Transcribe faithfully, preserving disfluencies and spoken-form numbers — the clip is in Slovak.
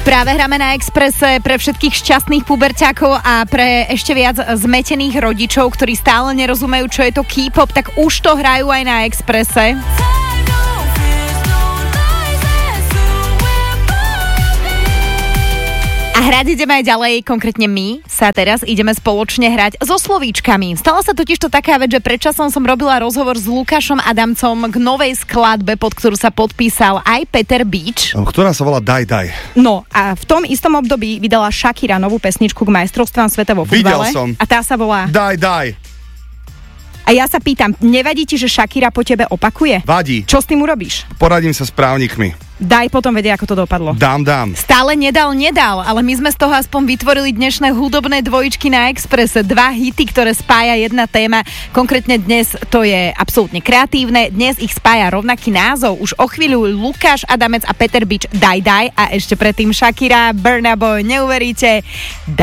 Práve hráme na Expresse pre všetkých šťastných puberťákov a pre ešte viac zmetených rodičov, ktorí stále nerozumejú, čo je to K-pop, tak už to hrajú aj na Expresse. A hrať ideme aj ďalej, konkrétne my sa teraz ideme spoločne hrať so slovíčkami. Stala sa totiž to taká vec, že predčasom som robila rozhovor s Lukášom Adamcom k novej skladbe, pod ktorú sa podpísal aj Peter Beach. Ktorá sa volá Daj, daj. No a v tom istom období vydala Shakira novú pesničku k majstrovstvám sveta vo futbale. Videl som. A tá sa volá Daj, daj. A ja sa pýtam, nevadí ti, že Shakira po tebe opakuje? Vadí. Čo s tým urobíš? Poradím sa s právnikmi. Daj potom vedieť, ako to dopadlo. Dám, dám. Stále nedal, nedal, ale my sme z toho aspoň vytvorili dnešné hudobné dvojičky na Expresse. Dva hity, ktoré spája jedna téma. Konkrétne dnes to je absolútne kreatívne. Dnes ich spája rovnaký názov. Už o chvíľu Lukáš Adamec a Peter Beach Daj, daj. A ešte predtým Shakira, Burna Boy, neuveríte.